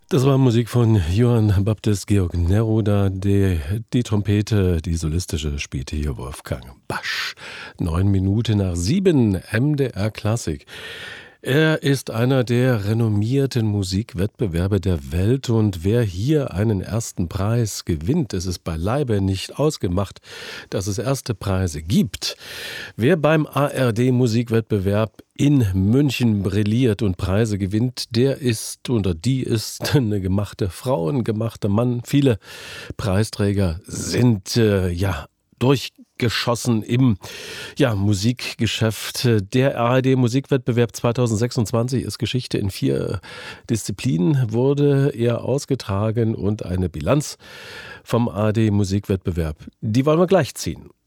Das war Musik von Johann Baptist Georg Neruda. Die Trompete, die solistische, spielte hier Wolfgang Basch. 7:09 MDR Klassik. Er ist einer der renommierten Musikwettbewerbe der Welt und wer hier einen ersten Preis gewinnt, es ist beileibe nicht ausgemacht, dass es erste Preise gibt. Wer beim ARD-Musikwettbewerb in München brilliert und Preise gewinnt, der ist oder die ist eine gemachte Frau, ein gemachter Mann. Viele Preisträger sind durchgeschossen im Musikgeschäft. Der ARD-Musikwettbewerb 2026 ist Geschichte. In 4 Disziplinen wurde er ausgetragen und eine Bilanz vom ARD-Musikwettbewerb, die wollen wir gleich ziehen.